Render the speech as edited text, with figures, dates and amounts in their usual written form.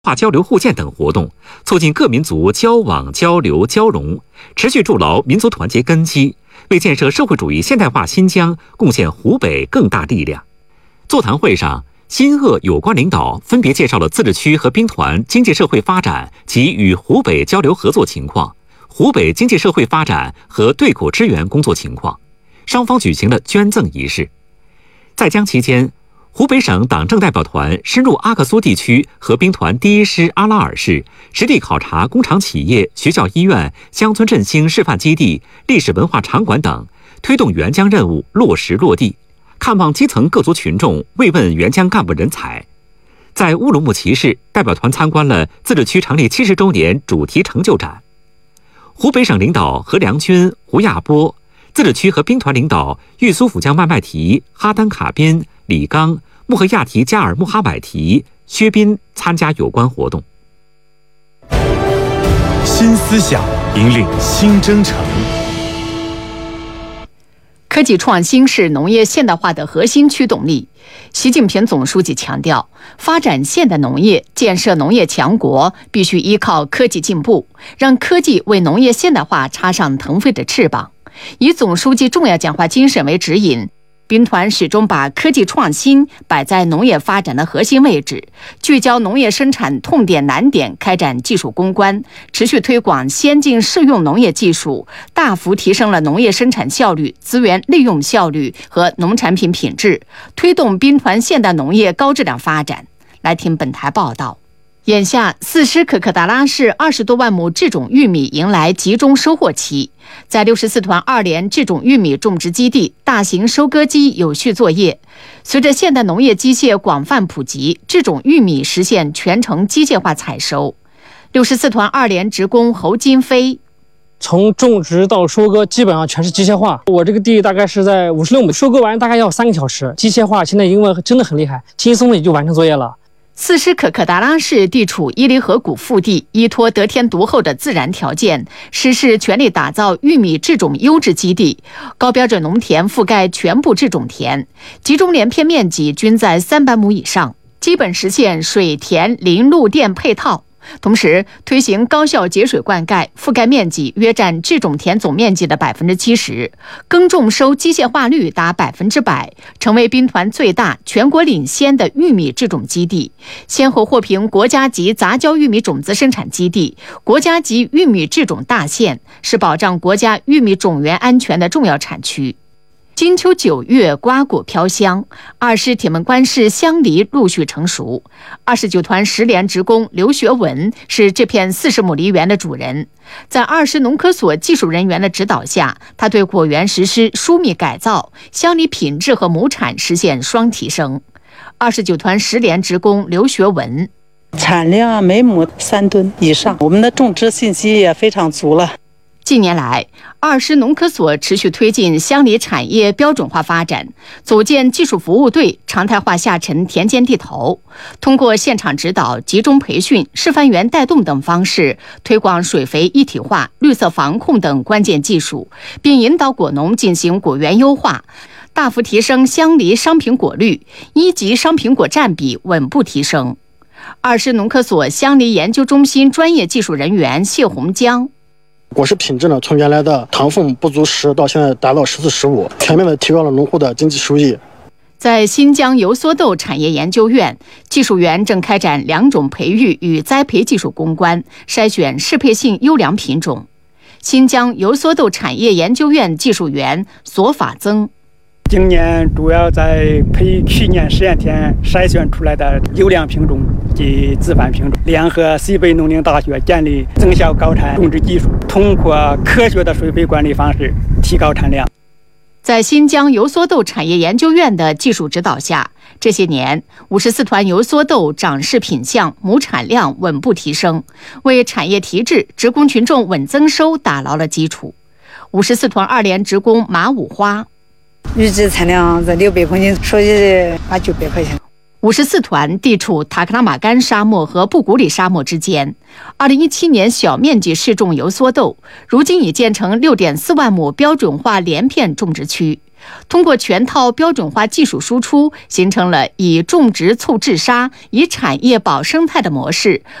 化交流互鉴等活动，促进各民族交往交流交融，持续筑牢民族团结根基，为建设社会主义现代化新疆贡献湖北更大力量。座谈会上，新鄂有关领导分别介绍了自治区和兵团经济社会发展及与湖北交流合作情况、湖北经济社会发展和对口支援工作情况，双方举行了捐赠仪式。在疆期间，湖北省党政代表团深入阿克苏地区和兵团第1师阿拉尔市，实地考察工厂企业、学校医院、乡村振兴示范基地、历史文化场馆等，推动援疆任务落实落地，看望基层各族群众，慰问援疆干部人才。在乌鲁木齐市，代表团参观了自治区成立70周年主题成就展。湖北省领导何良军、胡亚波，自治区和兵团领导玉苏府江麦麦提、哈丹卡宾、李刚、穆赫亚提加尔穆哈买提、薛斌参加有关活动。 新思想引领新征程。 科技创新是农业现代化的核心驱动力。习近平总书记强调，发展现代农业、建设农业强国必须依靠科技进步，让科技为农业现代化插上腾飞的翅膀。以总书记重要讲话精神为指引，兵团始终把科技创新摆在农业发展的核心位置，聚焦农业生产痛点难点，开展技术攻关，持续推广先进适用农业技术，大幅提升了农业生产效率、资源利用效率和农产品品质，推动兵团现代农业高质量发展。来听本台报道。眼下，4师可可达拉市20多万亩制种玉米迎来集中收获期。在64团2连制种玉米种植基地，大型收割机有序作业。随着现代农业机械广泛普及，制种玉米实现全程机械化采收。64团2连职工侯金飞， 从种植到收割基本上全是机械化。我这个地大概是在56亩，收割完大概要3个小时。机械化现在因为真的很厉害，轻松的也就完成作业了。 4师可可达拉市地处伊犁河谷腹地，依托得天独厚的自然条件，市市全力打造玉米制种优质基地，高标准农田覆盖全部制种田，集中连片面积均在300亩以上，基本实现水田林路电配套。同时推行高效节水灌溉，覆盖面积约占制种田总面积的70%，耕种收机械化率达100%，成为兵团最大、全国领先的玉米制种基地，先后获评国家级杂交玉米种子生产基地、国家级玉米制种大县，是保障国家玉米种源安全的重要产区。金秋9月，瓜果飘香，2师铁门关市香梨陆续成熟。29团10连职工刘学文是这片40亩梨园的主人，在2师农科所技术人员的指导下，他对果园实施疏密改造，香梨品质和亩产实现双提升。29团10连职工刘学文， 产量每亩3吨以上，我们的种植信息也非常足了。 近年来，2师农科所持续推进香梨产业标准化发展，组建技术服务队，常态化下沉田间地头，通过现场指导、集中培训、示范员带动等方式，推广水肥一体化、绿色防控等关键技术，并引导果农进行果园优化，大幅提升香梨商品果率，1级商品果占比稳步提升。2师农科所香梨研究中心专业技术人员谢洪江， 果实品质呢，从原来的糖分不足10到现在达到14、15，全面的提高了农户的经济收益。 在新疆油蓑豆产业研究院，技术员正开展2种培育与栽培技术攻关，筛选适配性优良品种。新疆油蓑豆产业研究院技术员索法增， 今年主要在培去年实验田筛选出来的优良品种及自繁品种，联合西北农林大学建立增效高产种植技术，通过科学的水肥管理方式提高产量。 在新疆油蓑豆产业研究院的技术指导下，这些年54团油蓑豆长势品相、亩产量稳步提升，为产业提质、职工群众稳增收打牢了基础。54团2连职工马五花， 预计产量在600公斤，收益800-900块钱。 54团地处塔克拉玛干沙漠和布谷里沙漠之间。2017年小面积试种油蓑豆，如今已建成6.4万亩标准化连片种植区。 通过全套标准化技术输出，形成了以种植促治沙、以产业保生态的模式，